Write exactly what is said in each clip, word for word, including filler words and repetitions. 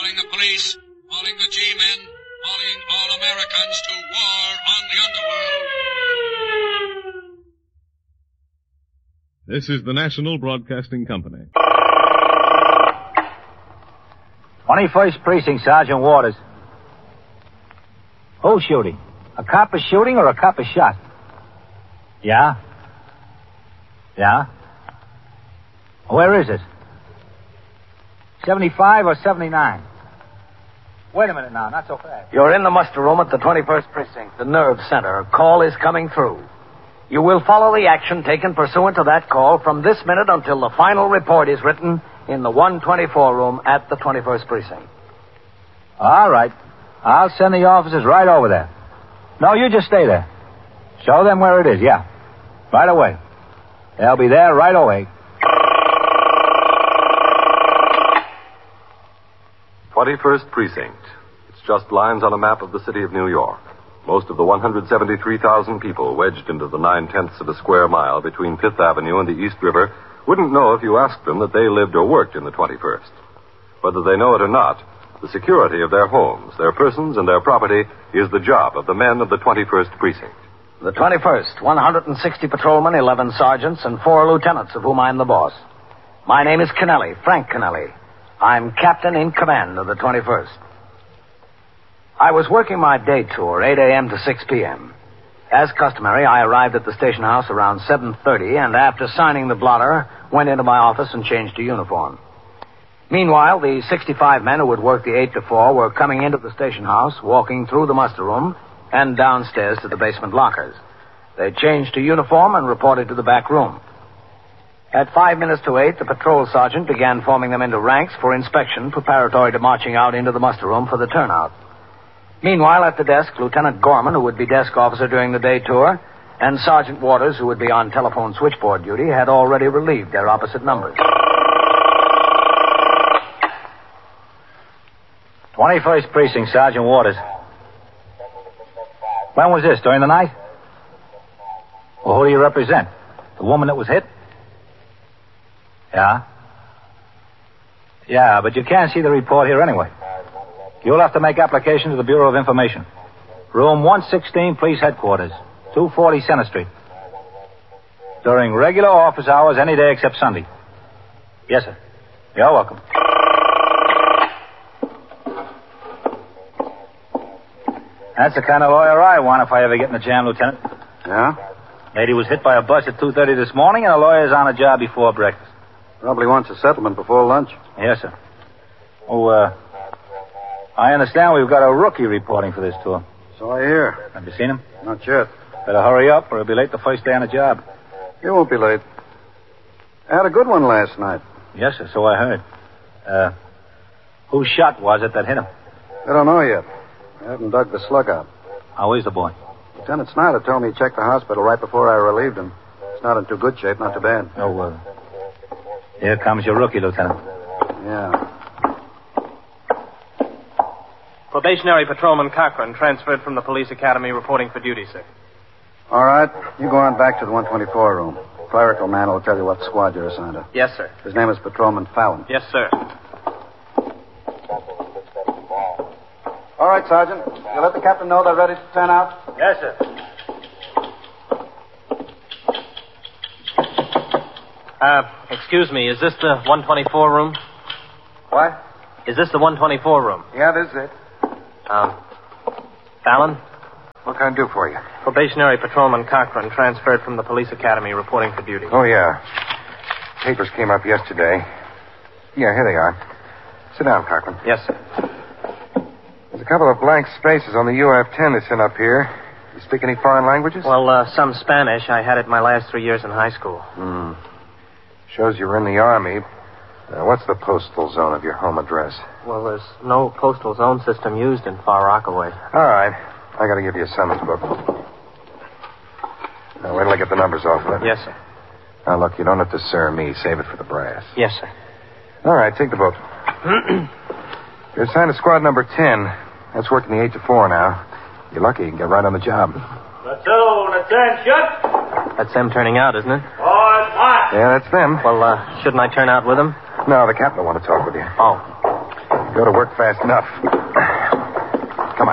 calling the police, calling the G-men, calling all Americans to war on the underworld. This is the National Broadcasting Company. twenty-first Precinct, Sergeant Waters. Who's shooting? A cop is shooting or a cop is shot? Yeah? Yeah? Where is it? seventy-five or seventy-nine? Wait a minute now, not so fast. You're in the muster room at the twenty-first Precinct, the nerve center. A call is coming through. You will follow the action taken pursuant to that call from this minute until the final report is written in the one twenty-four room at the twenty-first Precinct. All right. I'll send the officers right over there. No, you just stay there. Show them where it is, yeah. Right away. They'll be there right away. twenty-first Precinct. It's just lines on a map of the city of New York. Most of the one hundred seventy-three thousand people wedged into the nine-tenths of a square mile between Fifth Avenue and the East River wouldn't know if you asked them that they lived or worked in the twenty-first. Whether they know it or not, the security of their homes, their persons, and their property is the job of the men of the twenty-first Precinct. The twenty-first, one hundred sixty patrolmen, eleven sergeants, and four lieutenants, of whom I'm the boss. My name is Kennelly, Frank Kennelly. I'm captain in command of the twenty-first. I was working my day tour, eight a.m. to six p.m. As customary, I arrived at the station house around seven thirty, and after signing the blotter, went into my office and changed to uniform. Meanwhile, the sixty-five men who would work the eight to four were coming into the station house, walking through the muster room, and downstairs to the basement lockers. They changed to uniform and reported to the back room. At five minutes to eight, the patrol sergeant began forming them into ranks for inspection, preparatory to marching out into the muster room for the turnout. Meanwhile, at the desk, Lieutenant Gorman, who would be desk officer during the day tour, and Sergeant Waters, who would be on telephone switchboard duty, had already relieved their opposite numbers. twenty-first Precinct, Sergeant Waters. When was this, during the night? Well, who do you represent? The woman that was hit? Yeah? Yeah, but you can't see the report here anyway. You'll have to make application to the Bureau of Information. Room one sixteen, Police Headquarters, two forty Center Street. During regular office hours, any day except Sunday. Yes, sir. You're welcome. That's the kind of lawyer I want if I ever get in a jam, Lieutenant. Yeah? Lady was hit by a bus at two thirty this morning, and the lawyer's on a job before breakfast. Probably wants a settlement before lunch. Yes, sir. Oh, uh, I understand we've got a rookie reporting for this tour. So I hear. Have you seen him? Not yet. Better hurry up, or he'll be late the first day on the job. You won't be late. I had a good one last night. Yes, sir, so I heard. Uh, whose shot was it that hit him? I don't know yet. I haven't dug the slug out. How is the boy? Lieutenant Snyder told me he checked the hospital right before I relieved him. It's not in too good shape, not too bad. Oh, uh, here comes your rookie, Lieutenant. Yeah. Probationary Patrolman Cochran, transferred from the police academy, reporting for duty, sir. All right. You go on back to the one twenty-four room. Clerical man will tell you what squad you're assigned to. Yes, sir. His name is Patrolman Fallon. Yes, sir. All right, Sergeant. You let the captain know they're ready to turn out? Yes, sir. Uh, excuse me, is this the one twenty-four room? What? Is this the one twenty-four room? Yeah, this is it. Um, Fallon? What can I do for you? Probationary Patrolman Cochran, transferred from the police academy, reporting for duty. Oh, yeah. Papers came up yesterday. Yeah, here they are. Sit down, Cochran. Yes, sir. There's a couple of blank spaces on the U F ten they sent up here. You speak any foreign languages? Well, uh, some Spanish. I had it my last three years in high school. Hmm. Shows you were in the Army. Uh, what's the postal zone of your home address? Well, there's no postal zone system used in Far Rockaway. All right. I got to give you a summons book. Now, wait till I get the numbers off of it. Yes, sir. Now, look, you don't have to sir me. Save it for the brass. Yes, sir. All right, take the book. You're assigned to squad number ten. That's working the eight to four now. You're lucky you can get right on the job. Platoon, attention. That's them turning out, isn't it? All right. Yeah, that's them. Well, uh, shouldn't I turn out with them? No, the captain will want to talk with you. Oh. Go to work fast enough. Come on.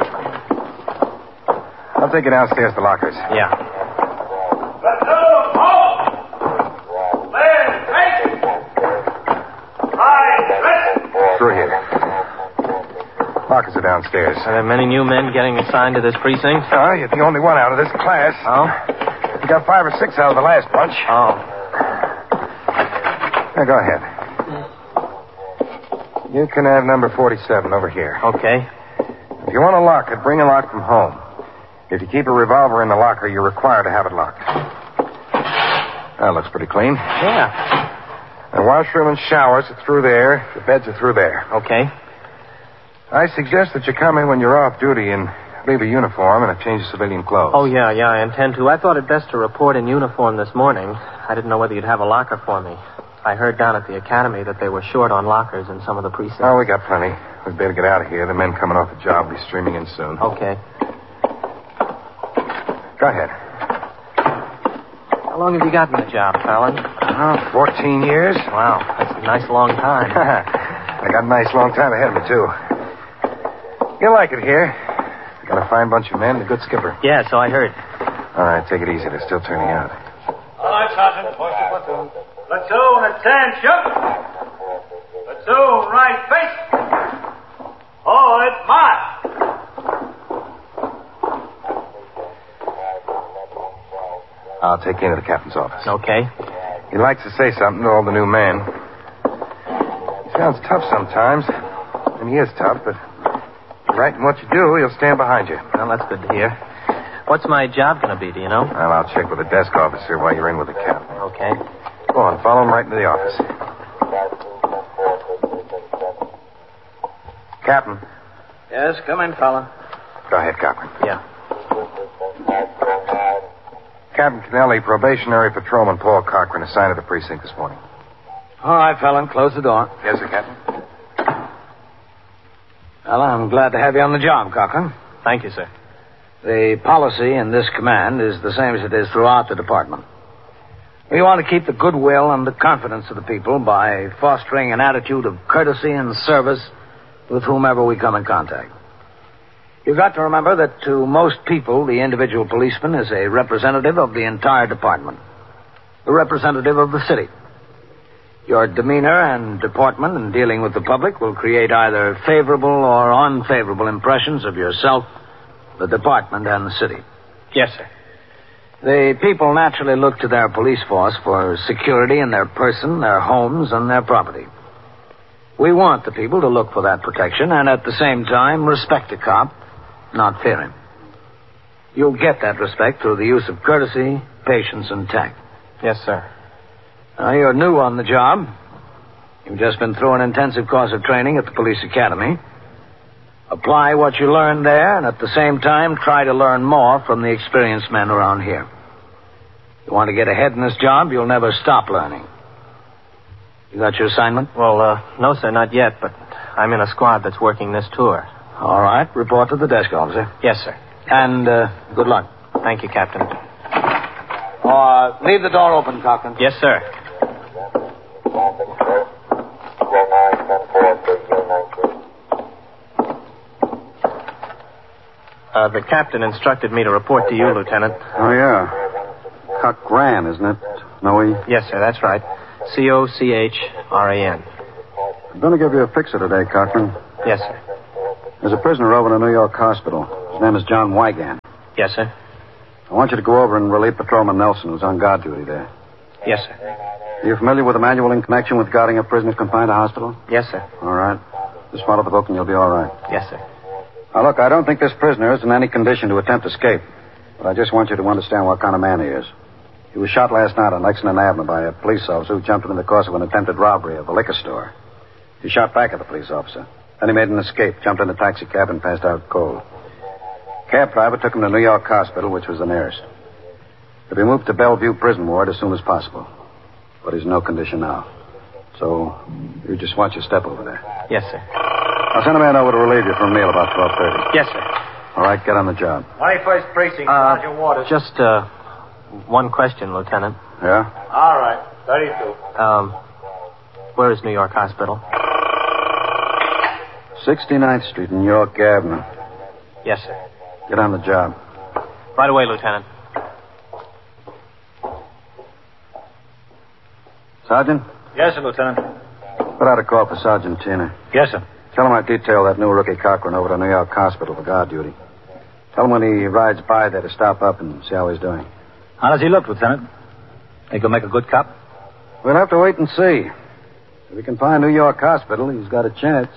I'll take you downstairs to lockers. Yeah. Platoon, halt! Clear, take! Line, rest! Through here. Lockers are downstairs. Are there many new men getting assigned to this precinct? Oh, you're the only one out of this class. Oh? You got five or six out of the last bunch. Oh. Now, go ahead. You can have number forty-seven over here. Okay. If you want to lock it, bring a lock from home. If you keep a revolver in the locker, you're required to have it locked. That looks pretty clean. Yeah. The washroom and showers are through there. The beds are through there. Okay. I suggest that you come in when you're off duty and leave a uniform and a change of civilian clothes. Oh, yeah, yeah, I intend to. I thought it best to report in uniform this morning. I didn't know whether you'd have a locker for me. I heard down at the academy that they were short on lockers in some of the precincts. Oh, we got plenty. We'd better get out of here. The men coming off the job will be streaming in soon. Okay. Go ahead. How long have you got in the job, Fallon? Oh, fourteen years. Wow, that's a nice long time. I got a nice long time ahead of me, too. You'll like it here. Got a fine bunch of men and a good skipper. Yeah, so I heard. All right, take it easy. They're still turning out. All right, Sergeant. Push the platoon. Platoon, attention. Platoon, right face. Forward, march. I'll take you into the captain's office. Okay. He likes to say something to all the new men. He sounds tough sometimes, and he is tough, but right in what you do, he'll stand behind you. Well, that's good to hear. What's my job going to be, do you know? Well, I'll check with the desk officer while you're in with the captain. Okay. Go on, follow him right into the office. Captain. Yes, come in, fella. Go ahead, Cochran. Yeah. Captain Kennelly, probationary patrolman Paul Cochran assigned to the precinct this morning. All right, fella, close the door. Yes, sir, Captain. Well, I'm glad to have you on the job, Cochran. Thank you, sir. The policy in this command is the same as it is throughout the department. We want to keep the goodwill and the confidence of the people by fostering an attitude of courtesy and service with whomever we come in contact. You've got to remember that to most people, the individual policeman is a representative of the entire department, the representative of the city. Your demeanor and deportment in dealing with the public will create either favorable or unfavorable impressions of yourself, the department, and the city. Yes, sir. The people naturally look to their police force for security in their person, their homes, and their property. We want the people to look for that protection and at the same time respect a cop, not fear him. You'll get that respect through the use of courtesy, patience, and tact. Yes, sir. Now, you're new on the job. You've just been through an intensive course of training at the police academy. Apply what you learned there, and at the same time, try to learn more from the experienced men around here. You want to get ahead in this job, you'll never stop learning. You got your assignment? Well, uh, no, sir, not yet, but I'm in a squad that's working this tour. All right, report to the desk officer. Yes, sir. And, uh, good luck. Thank you, Captain. Uh, leave the door open, Cochran. Yes, sir. Uh, the captain instructed me to report to you, Lieutenant. Oh, yeah. Cochran, isn't it? No, he... Yes, sir, that's right. C O C H R A N. I'm going to give you a fixer today, Cochran. Yes, sir. There's a prisoner over in a New York hospital. His name is John Wygant. Yes, sir. I want you to go over and relieve Patrolman Nelson, who's on guard duty there. Yes, sir. Are you familiar with the manual in connection with guarding a prisoner confined to hospital? Yes, sir. All right. Just follow the book and you'll be all right. Yes, sir. Now, look, I don't think this prisoner is in any condition to attempt escape. But I just want you to understand what kind of man he is. He was shot last night on Lexington Avenue by a police officer who jumped him in the course of an attempted robbery of a liquor store. He shot back at the police officer. Then he made an escape, jumped in a taxi cab, and passed out cold. Cab driver took him to New York Hospital, which was the nearest. He'll be moved to Bellevue Prison Ward as soon as possible. But he's in no condition now. So, you just watch your step over there. Yes, sir. I'll send a man over to relieve you from a meal about twelve thirty. Yes, sir. All right, get on the job. twenty-first Precinct, Uh, Sergeant Waters. Just, uh, one question, Lieutenant. Yeah? All right, thirty-two. Um, where is New York Hospital? sixty-ninth Street and York Avenue. Yes, sir. Get on the job. Right away, Lieutenant. Sergeant, Yes, sir, Lieutenant. put out a call for Sergeant Tina. Yes, sir. Tell him I detail that new rookie Cochran over to New York Hospital for guard duty. Tell him when he rides by there to stop up and see how he's doing. How does he look, Lieutenant? Think he'll make a good cop? We'll have to wait and see. If we can find New York Hospital, he's got a chance.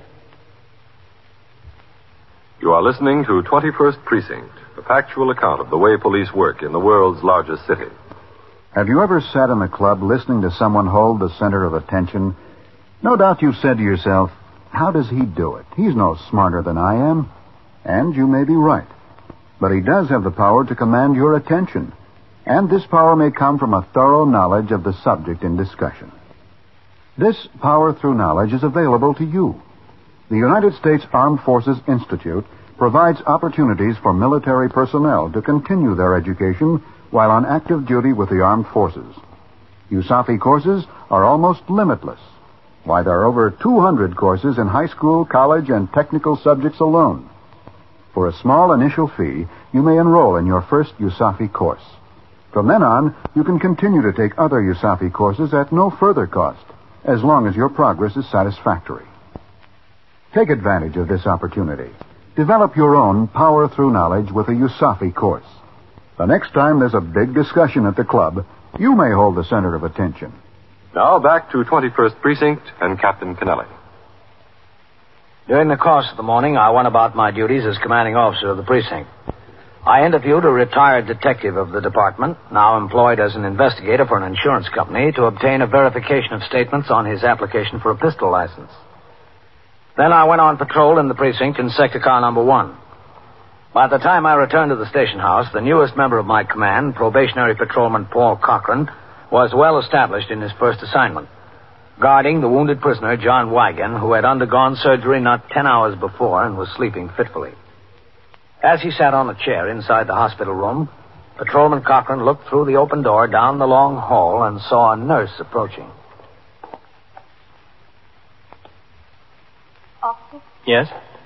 You are listening to twenty-first Precinct, a factual account of the way police work in the world's largest city. Have you ever sat in a club listening to someone hold the center of attention? No doubt you've said to yourself, how does he do it? He's no smarter than I am. And you may be right. But he does have the power to command your attention. And this power may come from a thorough knowledge of the subject in discussion. This power through knowledge is available to you. The United States Armed Forces Institute provides opportunities for military personnel to continue their education while on active duty with the armed forces. U S A F I courses are almost limitless. Why, there are over two hundred courses in high school, college, and technical subjects alone. For a small initial fee, you may enroll in your first U S A F I course. From then on, you can continue to take other U S A F I courses at no further cost, as long as your progress is satisfactory. Take advantage of this opportunity. Develop your own power through knowledge with a U S A F I course. The next time there's a big discussion at the club, you may hold the center of attention. Now back to twenty-first Precinct and Captain Kennelly. During the course of the morning, I went about my duties as commanding officer of the precinct. I interviewed a retired detective of the department, now employed as an investigator for an insurance company, to obtain a verification of statements on his application for a pistol license. Then I went on patrol in the precinct in sector car number one. By the time I returned to the station house, the newest member of my command, probationary patrolman Paul Cochran, was well established in his first assignment, guarding the wounded prisoner, John Wigan, who had undergone surgery not ten hours before and was sleeping fitfully. As he sat on a chair inside the hospital room, Patrolman Cochran looked through the open door down the long hall and saw a nurse approaching. Officer? Yes?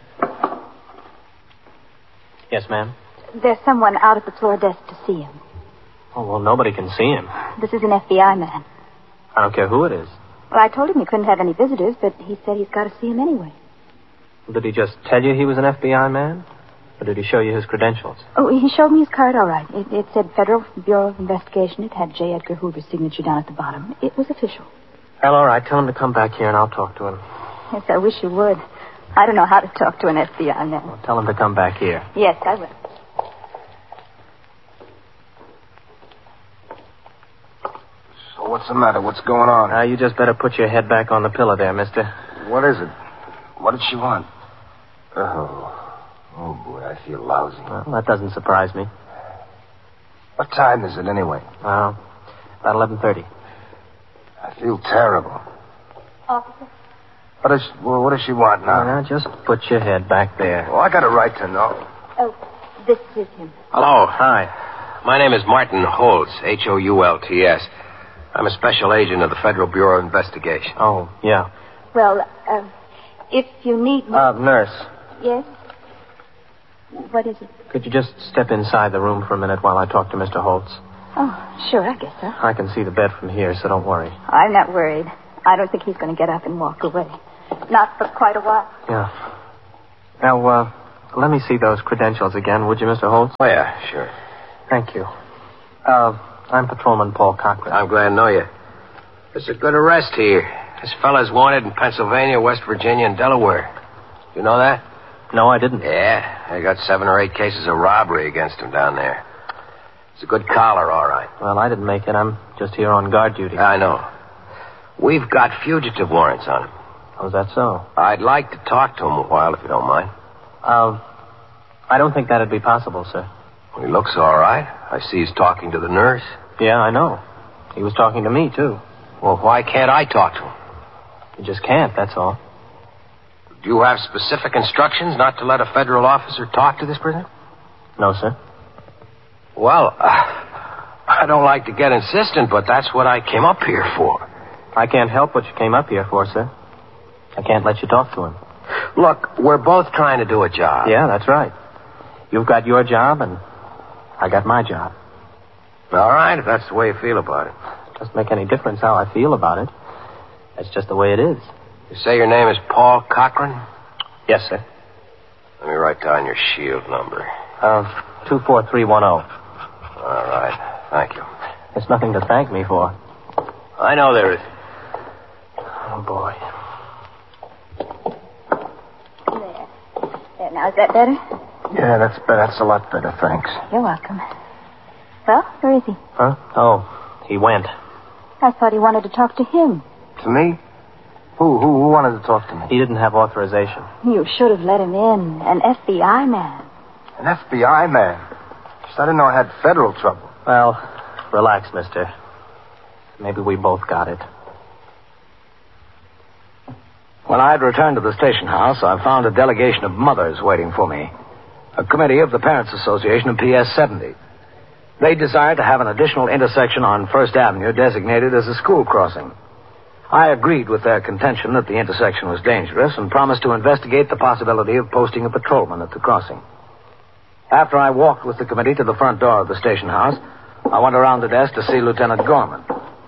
Yes, ma'am? There's someone out at the floor desk to see him. Oh, well, nobody can see him. This is an F B I man. I don't care who it is. Well, I told him he couldn't have any visitors, but he said he's got to see him anyway. Did he just tell you he was an F B I man? Or did he show you his credentials? Oh, he showed me his card, all right. It, it said Federal Bureau of Investigation. It had J. Edgar Hoover's signature down at the bottom. It was official. Well, all right. Tell him to come back here and I'll talk to him. Yes, I wish you would. I don't know how to talk to an F B I man. Well, tell him to come back here. Yes, I will. So what's the matter? What's going on? Uh, you just better put your head back on the pillow there, mister. What is it? What did she want? Oh. Oh, boy, I feel lousy. Well, that doesn't surprise me. What time is it, anyway? Well, about eleven thirty. I feel terrible. Officer? What does, well, what does she want now? Now, just put your head back there. Well, I got a right to know. Oh, this is him. Hello. Hi. My name is Martin Holtz, H O U L T S. I'm a special agent of the Federal Bureau of Investigation. Oh, yeah. Well, uh, if you need me... Uh, nurse. Yes? What is it? Could you just step inside the room for a minute while I talk to Mister Holtz? Oh, sure, I guess so. I can see the bed from here, so don't worry. I'm not worried. I don't think he's going to get up and walk away. Not for quite a while. Yeah. Now, uh, let me see those credentials again, would you, Mister Holtz? Oh, yeah, sure. Thank you. Uh, I'm Patrolman Paul Cochran. I'm glad to know you. It's a good arrest here. This fella's wanted in Pennsylvania, West Virginia, and Delaware. You know that? No, I didn't. Yeah, they got seven or eight cases of robbery against him down there. It's a good collar, all right. Well, I didn't make it. I'm just here on guard duty. I know. We've got fugitive warrants on him. Oh, is that so? I'd like to talk to him a while, if you don't mind. Uh, I don't think that'd be possible, sir. Well, he looks all right. I see he's talking to the nurse. Yeah, I know. He was talking to me, too. Well, why can't I talk to him? You just can't, that's all. Do you have specific instructions not to let a federal officer talk to this prisoner? No, sir. Well, uh, I don't like to get insistent, but that's what I came up here for. I can't help what you came up here for, sir. I can't let you talk to him. Look, we're both trying to do a job. Yeah, that's right. You've got your job, and I got my job. All right, if that's the way you feel about it. Doesn't make any difference how I feel about it. That's just the way it is. You say your name is Paul Cochran? Yes, sir. Let me write down your shield number. Uh, two four three one zero. All right. Thank you. There's nothing to thank me for. I know there is. Oh, boy. There. There, now, is that better? Yeah, that's better. That's a lot better, thanks. You're welcome. Well, where is he? Huh? Oh, he went. I thought he wanted to talk to him. To me? Who, who, who wanted to talk to me? He didn't have authorization. You should have let him in. An F B I man. An F B I man? Just, I didn't know I had federal trouble. Well, relax, mister. Maybe we both got it. When I had returned to the station house, I found a delegation of mothers waiting for me. A committee of the Parents Association of P S seventy. They desired to have an additional intersection on First Avenue designated as a school crossing. I agreed with their contention that the intersection was dangerous and promised to investigate the possibility of posting a patrolman at the crossing. After I walked with the committee to the front door of the station house, I went around the desk to see Lieutenant Gorman.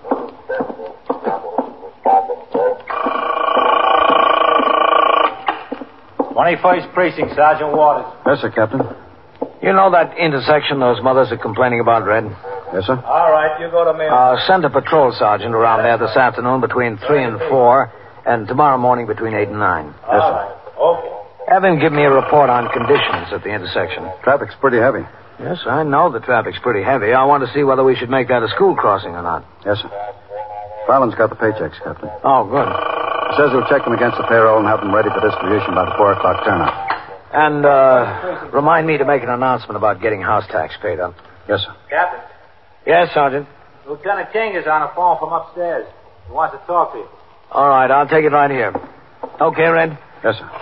twenty-first Precinct, Sergeant Waters. Yes, sir, Captain. You know that intersection those mothers are complaining about, Red? Yes, sir. All right, you go to me. Uh, send a patrol sergeant around there this afternoon between three and four, and tomorrow morning between eight and nine. Yes, sir. Okay. Have him give me a report on conditions at the intersection. Traffic's pretty heavy. Yes, I know the traffic's pretty heavy. I want to see whether we should make that a school crossing or not. Yes, sir. Fallon's got the paychecks, Captain. Oh, good. He says he'll check them against the payroll and have them ready for distribution by the four o'clock turnout. And, uh, remind me to make an announcement about getting house tax paid up. Yes, sir. Captain, Yes, Sergeant. Lieutenant King is on a phone from upstairs. He wants to talk to you. All right, I'll take it right here. Okay, Red? Yes, sir.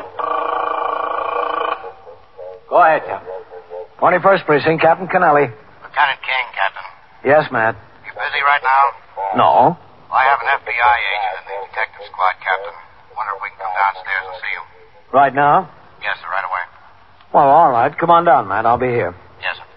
Go ahead, Captain. twenty-first Precinct, Captain Kennelly. Lieutenant King, Captain. Yes, Matt. You busy right now? No. I have an F B I agent in the detective squad, Captain. Wonder if we can come downstairs and see you. Right now? Yes, sir, right away. Well, all right. Come on down, Matt. I'll be here. Yes, sir.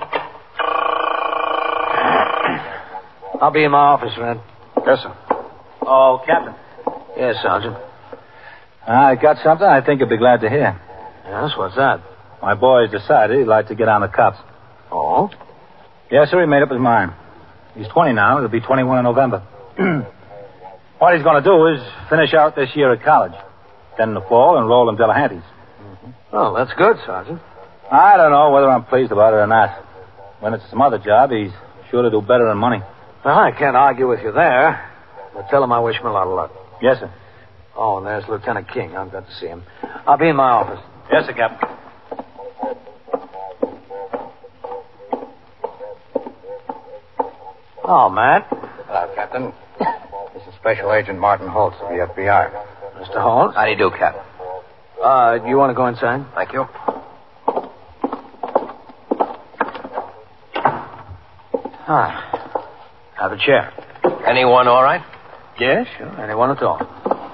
I'll be in my office, Red. Yes, sir. Oh, Captain. Yes, Sergeant. I got something I think you'll be glad to hear. Yes, what's that? My boy's decided he'd like to get on the cops. Oh? Yes, sir, he made up his mind. He's twenty now. He'll be twenty-one in November. What he's going to do is finish out this year at college. Then in the fall, enroll in Delahanty's. Mm-hmm. Oh, that's good, Sergeant. I don't know whether I'm pleased about it or not. When it's some other job, he's sure to do better than money. Well, I can't argue with you there. But tell him I wish him a lot of luck. Yes, sir. Oh, and there's Lieutenant King. I've got to see him. I'll be in my office. Yes, sir, Captain. Oh, Matt. Hello, Captain. This is Special Agent Martin Holtz of the F B I. Mister Holtz? How do you do, Captain? Uh, do you want to go inside? Thank you. Ah. Have a chair. Anyone all right? Yes, sure. Anyone at all.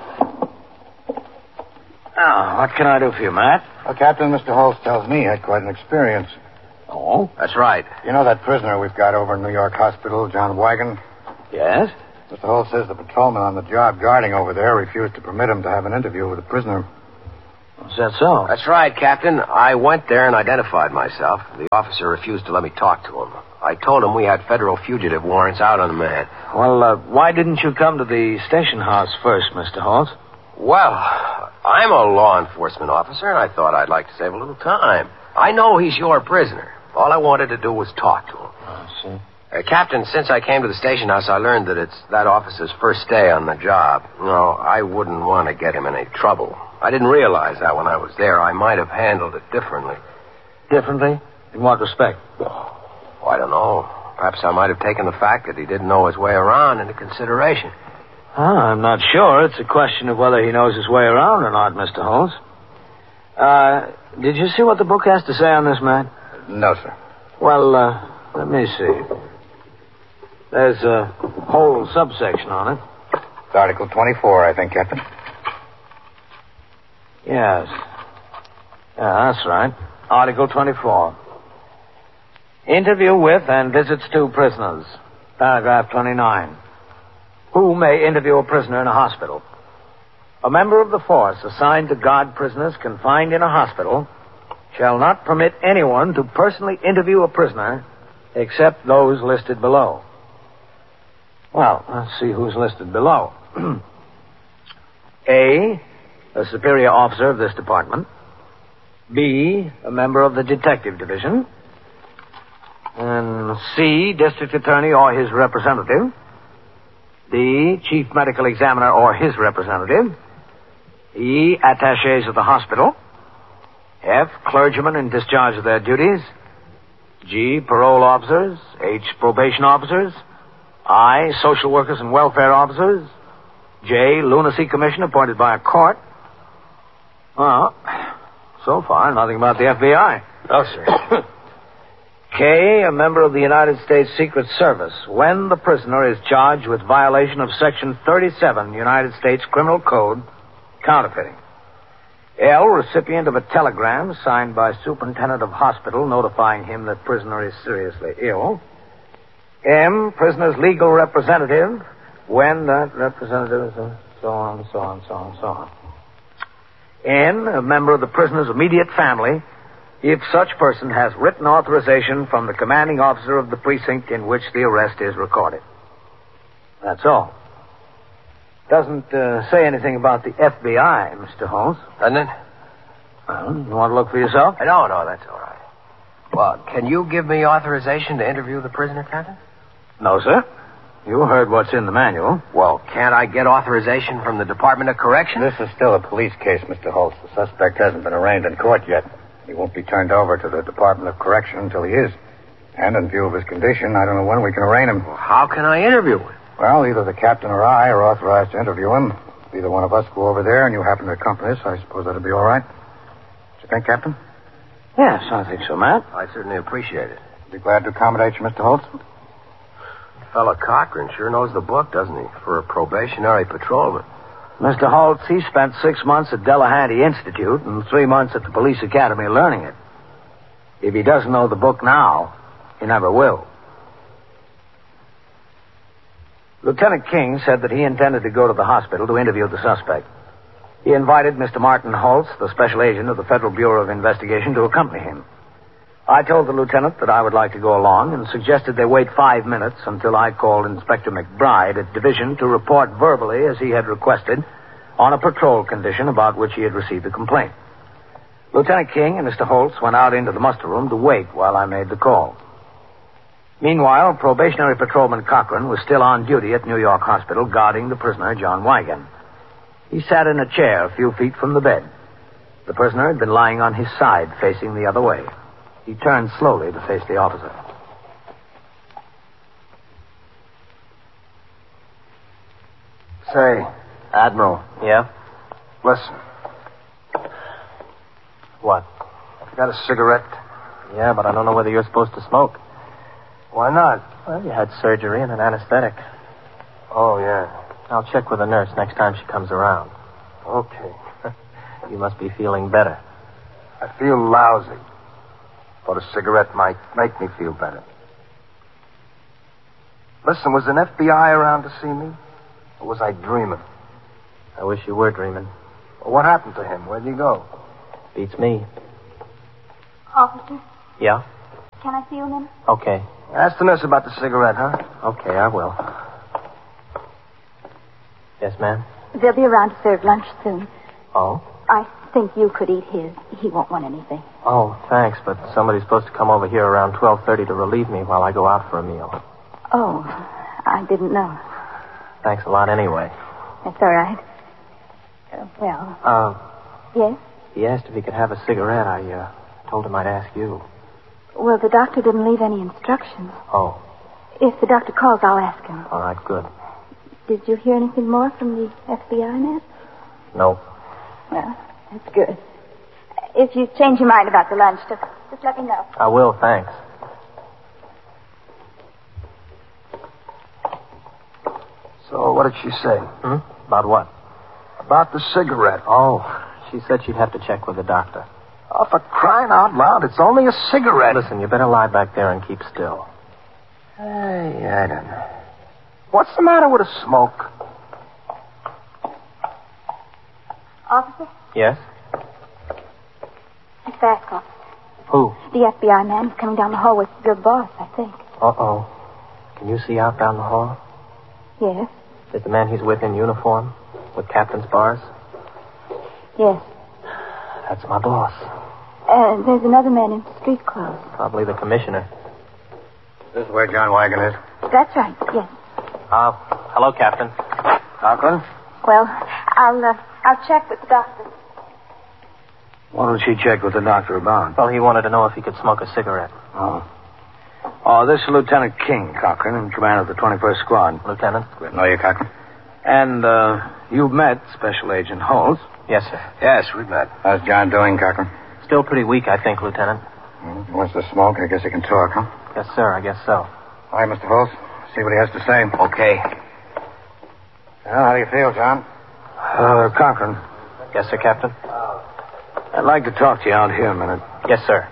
Now, what can I do for you, Matt? Well, Captain, Mister Holtz tells me he had quite an experience. Oh? That's right. You know that prisoner we've got over in New York Hospital, John Wagon? Yes? Mister Holtz says the patrolman on the job guarding over there refused to permit him to have an interview with the prisoner. Is that so? That's right, Captain. I went there and identified myself. The officer refused to let me talk to him. I told him we had federal fugitive warrants out on the man. Well, uh, why didn't you come to the station house first, Mister Holtz? Well, I'm a law enforcement officer, and I thought I'd like to save a little time. I know he's your prisoner. All I wanted to do was talk to him. I see. Uh, Captain, since I came to the station house, I learned that it's that officer's first day on the job. No, I wouldn't want to get him in any trouble. I didn't realize that when I was there. I might have handled it differently. Differently? In what respect? Oh, I don't know. Perhaps I might have taken the fact that he didn't know his way around into consideration. Ah, I'm not sure. It's a question of whether he knows his way around or not, Mister Holtz. Uh, did you see what the book has to say on this, man? No, sir. Well, uh, let me see. There's a whole subsection on it. It's Article twenty-four, I think, Captain. Yes. Yeah, that's right. Article twenty-four. Interview with and visits to prisoners. Paragraph twenty-nine. Who may interview a prisoner in a hospital? A member of the force assigned to guard prisoners confined in a hospital shall not permit anyone to personally interview a prisoner except those listed below. Well, let's see who's listed below. A, a superior officer of this department. B, a member of the detective division. And C, district attorney or his representative. D, chief medical examiner or his representative. E, attachés of the hospital. F, clergymen in discharge of their duties. G, parole officers. H, probation officers. I, social workers and welfare officers. J, lunacy commission appointed by a court. Well, so far, nothing about the F B I. No, sir. K, a member of the United States Secret Service, when the prisoner is charged with violation of Section thirty-seven, United States Criminal Code, counterfeiting. L, recipient of a telegram signed by superintendent of hospital notifying him that prisoner is seriously ill. M, prisoner's legal representative, when that representative is uh, so on, so on, so on, so on. N, a member of the prisoner's immediate family, if such person has written authorization from the commanding officer of the precinct in which the arrest is recorded. That's all. Doesn't uh, say anything about the F B I, Mister Holmes. Doesn't it? Well, you want to look for yourself? No, no, that's all right. Well, can you give me authorization to interview the prisoner, Captain? No, sir. You heard what's in the manual. Well, can't I get authorization from the Department of Correction? This is still a police case, Mister Holtz. The suspect hasn't been arraigned in court yet. He won't be turned over to the Department of Correction until he is. And in view of his condition, I don't know when we can arraign him. Well, how can I interview him? Well, either the captain or I are authorized to interview him. If either one of us go over there and you happen to accompany us, I suppose that'll be all right. What you think, Captain? Yes, I think so, Matt. I certainly appreciate it. Be glad to accommodate you, Mister Holtz. Fellow Cochran sure knows the book, doesn't he? For a probationary patrolman. Mister Holtz, he spent six months at Delahanty Institute and three months at the police academy learning it. If he doesn't know the book now, he never will. Lieutenant King said that he intended to go to the hospital to interview the suspect. He invited Mister Martin Holtz, the special agent of the Federal Bureau of Investigation, to accompany him. I told the lieutenant that I would like to go along and suggested they wait five minutes until I called Inspector McBride at Division to report verbally, as he had requested, on a patrol condition about which he had received a complaint. Lieutenant King and Mister Holtz went out into the muster room to wait while I made the call. Meanwhile, probationary patrolman Cochran was still on duty at New York Hospital guarding the prisoner, John Wigan. He sat in a chair a few feet from the bed. The prisoner had been lying on his side, facing the other way. He turned slowly to face the officer. Say, Admiral. Yeah? Listen. What? You got a cigarette? Yeah, but I don't know whether you're supposed to smoke. Why not? Well, you had surgery and an anesthetic. Oh, yeah. I'll check with the nurse next time she comes around. Okay. You must be feeling better. I feel lousy. But a cigarette might make me feel better. Listen, was an F B I around to see me? Or was I dreaming? I wish you were dreaming. Well, what happened to him? Where'd he go? Beats me. Officer, Yeah? can I see you a minute? Okay. Ask the nurse about the cigarette, huh? Okay, I will. Yes, ma'am? They'll be around to serve lunch soon. Oh? I think you could eat his. He won't want anything. Oh, thanks, but somebody's supposed to come over here around twelve thirty to relieve me while I go out for a meal. Oh, I didn't know. Thanks a lot anyway. That's all right. Uh, well, Uh, yes? he asked if he could have a cigarette. I, uh, told him I'd ask you. Well, the doctor didn't leave any instructions. Oh, If the doctor calls, I'll ask him. all right, good. Did you hear anything more from the F B I, Matt? No. Well, that's good. If you change your mind about the lunch, just, just let me know. I will, thanks. So what did she say? Hmm? About what? About the cigarette. Oh, She said she'd have to check with the doctor. Oh, for crying out loud, it's only a cigarette. Listen, you better lie back there and keep still. Hey, I don't know. What's the matter with a smoke? Officer? Yes? It's Vasco. Who? The F B I man is coming down the hall with your boss, I think. Uh-oh. Can you see out down the hall? Yes. Is the man he's with in uniform? With captain's bars? Yes. That's my boss. Uh, there's another man in street clothes. Probably the commissioner. This is where John Wagon is. That's right, yes. Uh, hello, Captain. Conklin? Well, I'll, uh, I'll check with the doctor. What did she check with the doctor about? Well, he wanted to know if he could smoke a cigarette. Oh. Oh, this is Lieutenant King, Cochran, in command of the twenty-first Squad. Lieutenant? Good to know you, Cochran. And, uh, you've met Special Agent Holmes. Yes, sir. Yes, we've met. How's John doing, Cochran? Still pretty weak, I think, Lieutenant. Well, if he wants to smoke, I guess he can talk, huh? Yes, sir, I guess so. All right, Mister Holmes. See what he has to say. Okay. Well, how do you feel, John? Uh, Cochran. Yes, sir, Captain? I'd like to talk to you out here a minute. Yes, sir.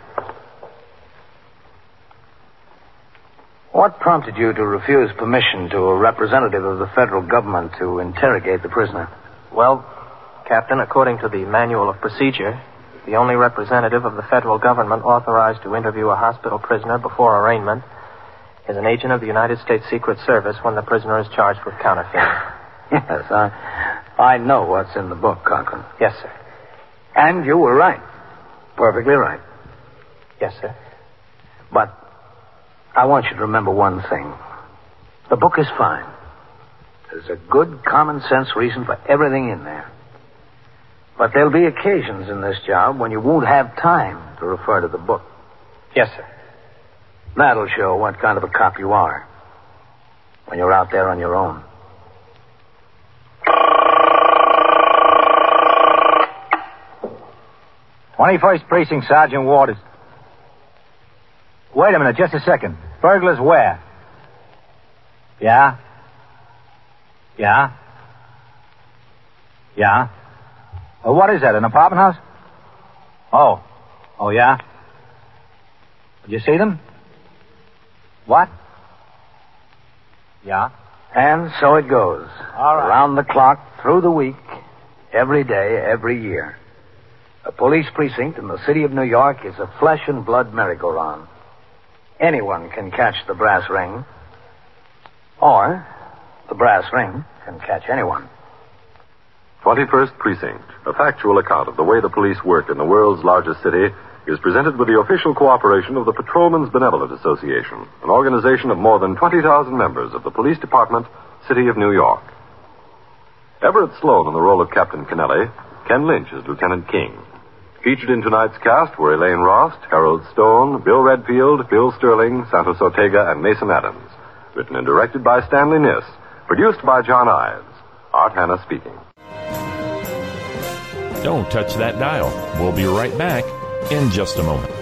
What prompted you to refuse permission to a representative of the federal government to interrogate the prisoner? Well, Captain, according to the Manual of Procedure, the only representative of the federal government authorized to interview a hospital prisoner before arraignment is an agent of the United States Secret Service when the prisoner is charged with counterfeiting. Yes, I, I know what's in the book, Cochran. Yes, sir. And you were right. Perfectly right. Yes, sir. But I want you to remember one thing. The book is fine. There's a good common sense reason for everything in there. But there'll be occasions in this job when you won't have time to refer to the book. Yes, sir. That'll show what kind of a cop you are when you're out there on your own. twenty-first Precinct, Sergeant Waters. Wait a minute, just a second. Burglars where? Yeah? Yeah? Yeah? Well, what is that, an apartment house? Oh. Oh, yeah? Did you see them? What? Yeah? And so it goes. All right. Around the clock, through the week, every day, every year. A police precinct in the city of New York is a flesh and blood merry-go-round. Anyone can catch the brass ring. Or the brass ring can catch anyone. twenty-first Precinct, a factual account of the way the police work in the world's largest city, is presented with the official cooperation of the Patrolmen's Benevolent Association, an organization of more than twenty thousand members of the Police Department, City of New York. Everett Sloan in the role of Captain Kennelly, Ken Lynch as Lieutenant King. Featured in tonight's cast were Elaine Rost, Harold Stone, Bill Redfield, Bill Sterling, Santos Ortega, and Mason Adams. Written and directed by Stanley Niss. Produced by John Ives. Art Hanna speaking. Don't touch that dial. We'll be right back in just a moment.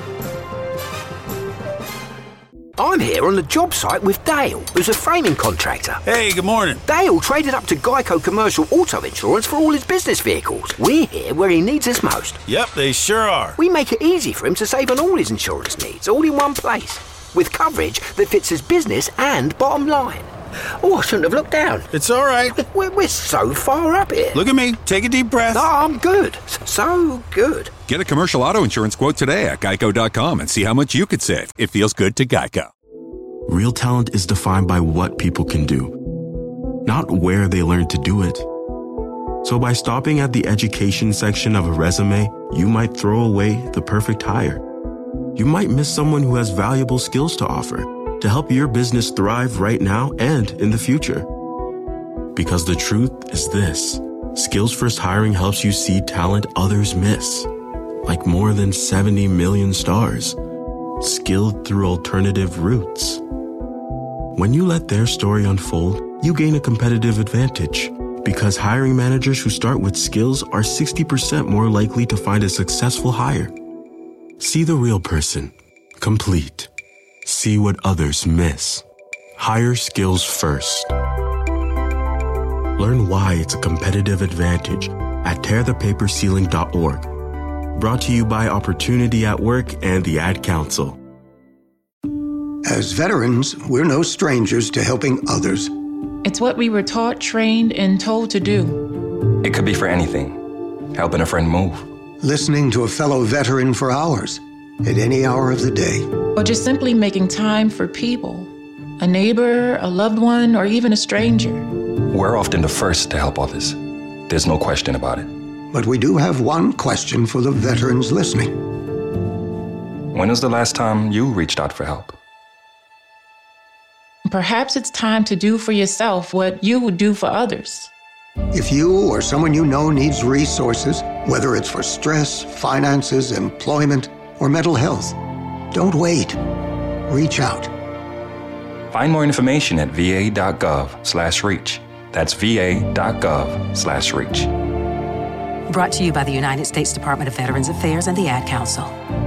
I'm here on the job site with Dale, who's a framing contractor. Hey, good morning. Dale traded up to Geico Commercial Auto Insurance for all his business vehicles. We're here where he needs us most. Yep, they sure are. We make it easy for him to save on all his insurance needs, all in one place, with coverage that fits his business and bottom line. Oh, I shouldn't have looked down. It's all right. We're, we're so far up here. Look at me. Take a deep breath. No, I'm good. So good. Get a commercial auto insurance quote today at geico dot com and see how much you could save. It feels good to Geico. Real talent is defined by what people can do, not where they learn to do it. So by stopping at the education section of a resume, you might throw away the perfect hire. You might miss someone who has valuable skills to offer to help your business thrive right now and in the future. Because the truth is this: Skills First Hiring helps you see talent others miss, like more than seventy million stars, skilled through alternative routes. When you let their story unfold, you gain a competitive advantage, because hiring managers who start with skills are sixty percent more likely to find a successful hire. See the real person, complete. See what others miss. Hire skills first. Learn why it's a competitive advantage at tear the paper ceiling dot org. Brought to you by Opportunity at Work and the Ad Council. As veterans, we're no strangers to helping others. It's what we were taught, trained, and told to do. It could be for anything. Helping a friend move. Listening to a fellow veteran for hours, at any hour of the day. Or just simply making time for people. A neighbor, a loved one, or even a stranger. We're often the first to help others. There's no question about it. But we do have one question for the veterans listening. When was the last time you reached out for help? Perhaps it's time to do for yourself what you would do for others. If you or someone you know needs resources, whether it's for stress, finances, employment, or mental health, don't wait. Reach out. Find more information at va.gov slash reach. That's va.gov slash reach. Brought to you by the United States Department of Veterans Affairs and the Ad Council.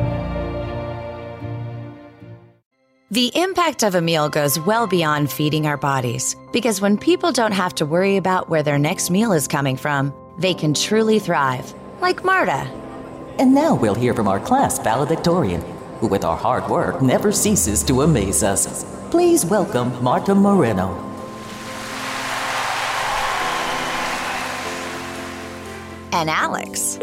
The impact of a meal goes well beyond feeding our bodies, because when people don't have to worry about where their next meal is coming from, they can truly thrive, like Marta. And now we'll hear from our class valedictorian, who with our hard work never ceases to amaze us. Please welcome Marta Moreno. And Alex.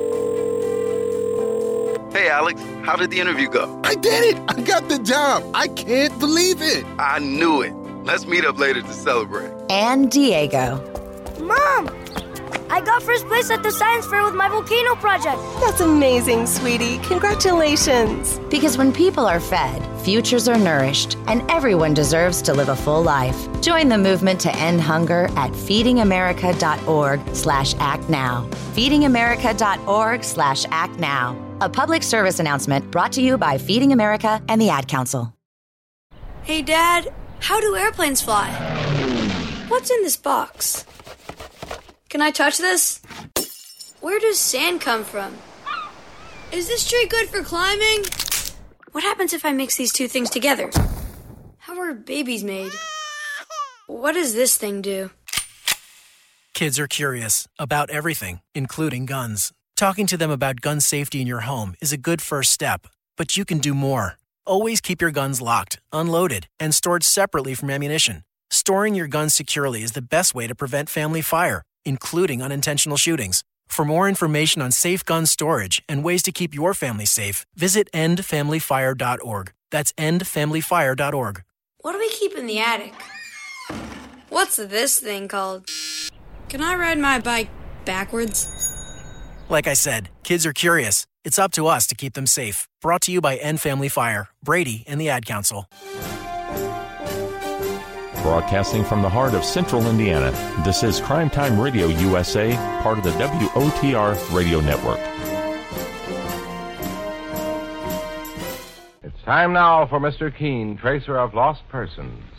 Hey, Alex, how did the interview go? I did it! I got the job! I can't believe it! I knew it. Let's meet up later to celebrate. And Diego. Mom! I got first place at the science fair with my volcano project. That's amazing, sweetie. Congratulations. Because when people are fed, futures are nourished, and everyone deserves to live a full life. Join the movement to end hunger at feedingamerica.org slash act now. feedingamerica.org slash act now. A public service announcement brought to you by Feeding America and the Ad Council. Hey, Dad, how do airplanes fly? What's in this box? Can I touch this? Where does sand come from? Is this tree good for climbing? What happens if I mix these two things together? How are babies made? What does this thing do? Kids are curious about everything, including guns. Talking to them about gun safety in your home is a good first step, but you can do more. Always keep your guns locked, unloaded, and stored separately from ammunition. Storing your guns securely is the best way to prevent family fire, including unintentional shootings. For more information on safe gun storage and ways to keep your family safe, visit end family fire dot org. That's end family fire dot org. What do we keep in the attic? What's this thing called? Can I ride my bike backwards? Like I said, kids are curious. It's up to us to keep them safe. Brought to you by End Family Fire, Brady, and the Ad Council. Broadcasting from the heart of central Indiana, this is Crime Time Radio U S A, part of the W O T R radio network. It's time now for Mister Keene, tracer of lost persons.